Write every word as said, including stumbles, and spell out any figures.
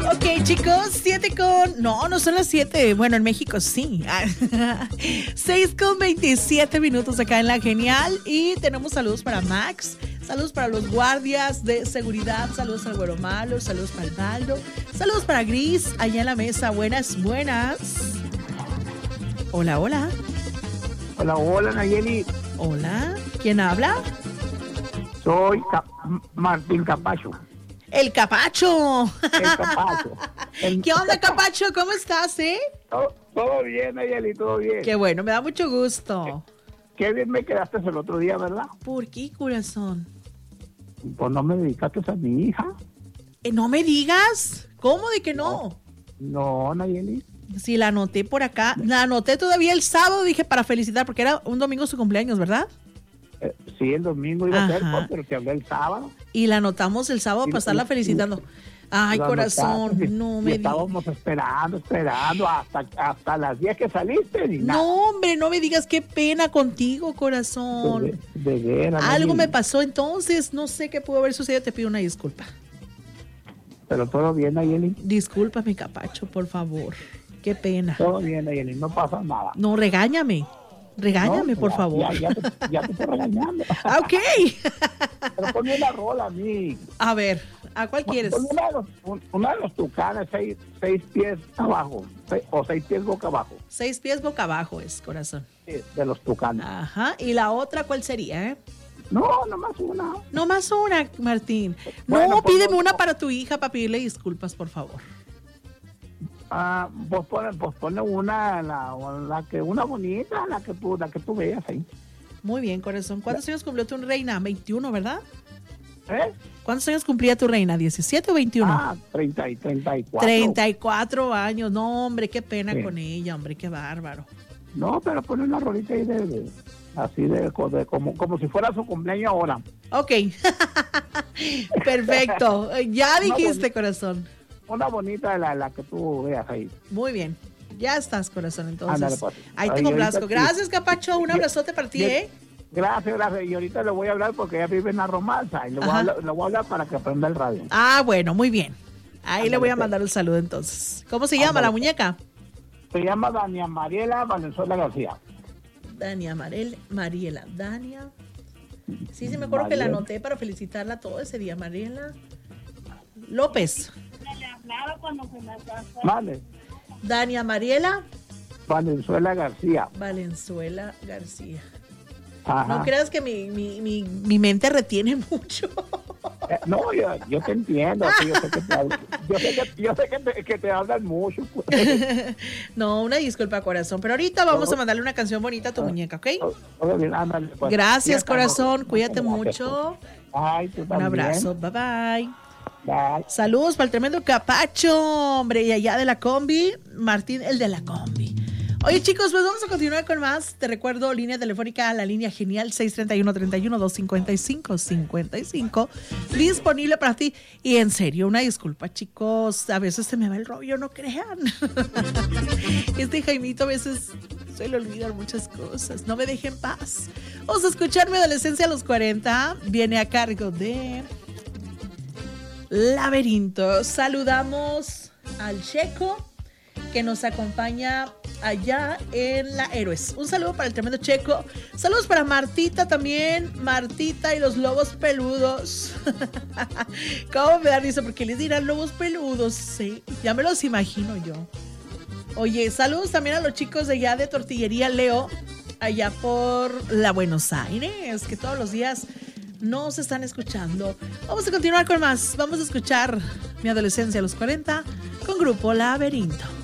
Ok, chicos, siete con... No, no son las siete. Bueno, en México sí. seis con veintisiete minutos acá en La Genial. Y tenemos saludos para Max. Saludos para los guardias de seguridad. Saludos al Güero Malo. Saludos para el Baldo. Saludos para Gris, allá en la mesa. Buenas, buenas. Hola, hola. Hola, hola, Nayeli. Hola. ¿Quién habla? Soy Cap- Martín Capacho. El Capacho. El Capacho. El... ¿Qué onda, Capacho? ¿Cómo estás, eh? Todo, todo bien, Nayeli, todo bien. Qué bueno, me da mucho gusto. Qué bien me quedaste el otro día, ¿verdad? ¿Por qué, corazón? Pues no me dedicaste a mi hija. Eh, no me digas. ¿Cómo de que no? No, no, Nayeli. Sí, la anoté por acá. La anoté todavía el sábado, dije, para felicitar, porque era un domingo su cumpleaños, ¿verdad? Eh, sí, el domingo iba Ajá. a ser, pues, pero te hablé el sábado. Y la anotamos el sábado Y- para estarla y- felicitando. Ay, La corazón, anotaste, no y me digas. estábamos esperando, esperando hasta, hasta las diez que saliste y nada. No, hombre, no me digas qué pena contigo, corazón. De, de veras, Algo Nayeli. me pasó entonces, no sé qué pudo haber sucedido, te pido una disculpa. Pero todo bien, Nayeli. Discúlpame, Capacho, por favor. Qué pena. Todo bien, Nayeli, no pasa nada. No, regáñame. Regáñame, No, por ya- favor. Ya, ya, te, ya te estoy regañando. Ah, ok. Pero ponme una rola a mí. A ver, ¿a cuál quieres? Ponme una de los, un- una de los tucanes, seis, seis pies abajo, seis- o seis pies boca abajo. Seis pies boca abajo es, corazón. Sí, de los tucanes. Ajá. ¿Y la otra cuál sería, eh? No, nomás una. No más una, Martín. Bueno, No, pues, pídeme no, una no. para tu hija para pedirle disculpas, por favor. Ah, pues pone, pues pone una, la, la que, una bonita, la que tú, la que tú veas ahí. Muy bien, corazón. ¿Cuántos años cumplió tu reina? veintiuno, ¿verdad? ¿Eh? ¿Cuántos años cumplía tu reina? ¿diecisiete o veintiuno? Ah, treinta y treinta y cuatro. treinta y cuatro años. No, hombre, qué pena Sí. con ella, hombre, qué bárbaro. No, pero pone una rolita ahí de, de- así de, de- como, como si fuera su cumpleaños ahora. Ok. Perfecto. Ya Una dijiste, bonita. corazón. Una bonita, la, la que tú veas ahí. Muy bien. Ya estás, corazón, entonces. Ándale, pues. Ahí te Ay, complazco. ahorita- Gracias, Capacho. Un abrazote para ti, Bien. ¿eh? Gracias, gracias. Y ahorita le voy a hablar porque ella vive en la Romanza y le voy, a Ajá. hablar, le voy a hablar para que aprenda el radio. Ah, bueno, muy bien. Ahí le Ándale, voy a pues. mandar el saludo entonces. ¿Cómo se llama Ándale, la pues. muñeca? Se llama Dania Mariela Valenzuela García. Dania Marel, Mariela. Dania. Sí, sí, me acuerdo que la Mariela. anoté para felicitarla todo ese día. Mariela López. Vale. Dania Mariela Valenzuela García. Valenzuela García. Ajá. No creas que mi, mi, mi, mi mente retiene mucho. Eh, no, yo, yo te entiendo. Sí, yo sé que te, hablan- yo sé que, yo sé que te, que te hablan mucho. Pues. No, una disculpa, corazón. Pero ahorita vamos No. a mandarle una canción bonita a tu muñeca, ¿ok? Todo bien, ándale, pues. Gracias, Ya corazón. estamos. Cuídate Gracias, mucho. pues. Ay, tú Un también. abrazo. Bye bye. Bye. Saludos para el tremendo Capacho, hombre. Y allá de la combi, Martín, el de la combi. Oye, chicos, pues vamos a continuar con más. Te recuerdo, línea telefónica, la línea genial, seis tres uno, tres uno, dos cinco cinco, cinco cinco. Disponible para ti. Y en serio, una disculpa, chicos. A veces se me va el rollo, no crean. Este Jaimito a veces se le olvidan muchas cosas. No me deje en paz. Vamos a escuchar Mi Adolescencia a los cuarenta. Viene a cargo de Laberinto. Saludamos al Checo, que nos acompaña allá en la Héroes. Un saludo para el tremendo Checo. Saludos para Martita también. Martita y los lobos peludos. ¿Cómo me da risa? Porque les dirán lobos peludos. Sí, ya me los imagino yo. Oye, saludos también a los chicos de allá de Tortillería Leo, allá por la Buenos Aires, que todos los días nos están escuchando. Vamos a continuar con más. Vamos a escuchar Mi Adolescencia a los cuarenta con Grupo Laberinto.